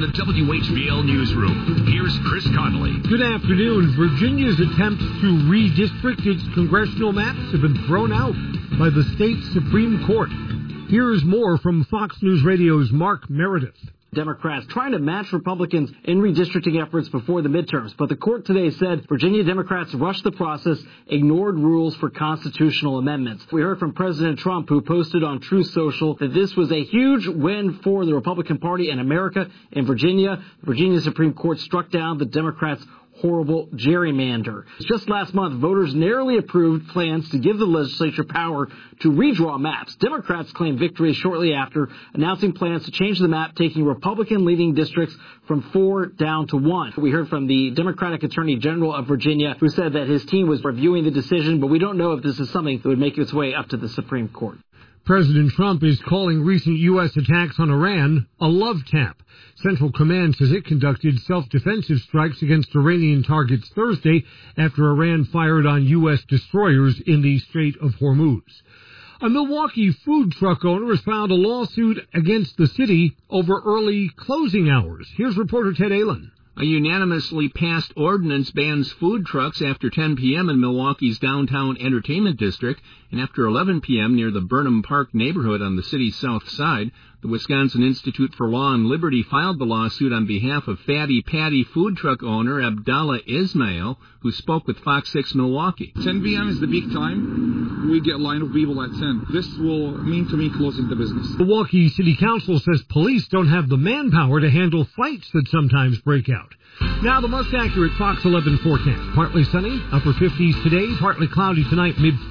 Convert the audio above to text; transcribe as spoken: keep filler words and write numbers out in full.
the W H B L Newsroom, here's Chris Connolly. Good afternoon. Virginia's attempts to redistrict its congressional maps have been thrown out by the state Supreme Court. Here's more from Fox News Radio's Mark Meredith. Democrats trying to match Republicans in redistricting efforts before the midterms. But the court today said Virginia Democrats rushed the process, ignored rules for constitutional amendments. We heard from President Trump, who posted on Truth Social that this was a huge win for the Republican Party and America in Virginia. The Virginia Supreme Court struck down the Democrats' horrible gerrymander. Just last month, voters narrowly approved plans to give the legislature power to redraw maps. Democrats claimed victory shortly after, announcing plans to change the map, taking Republican-leading districts from four down to one. We heard from the Democratic Attorney General of Virginia, who said that his team was reviewing the decision, but we don't know if this is something that would make its way up to the Supreme Court. President Trump is calling recent U S attacks on Iran a love tap. Central Command says it conducted self-defensive strikes against Iranian targets Thursday after Iran fired on U S destroyers in the Strait of Hormuz. A Milwaukee food truck owner has filed a lawsuit against the city over early closing hours. Here's reporter Ted Allen. A unanimously passed ordinance bans food trucks after ten p.m. in Milwaukee's downtown entertainment district and after eleven p.m. near the Burnham Park neighborhood on the city's south side. The Wisconsin Institute for Law and Liberty filed the lawsuit on behalf of Fatty Patty food truck owner Abdallah Ismail, who spoke with Fox six Milwaukee. ten p.m. is the peak time. We get a line of people at ten. This will mean to me closing the business. Milwaukee City Council says police don't have the manpower to handle fights that sometimes break out. Now the most accurate Fox eleven forecast. Partly sunny, upper fifties today, partly cloudy tonight, mid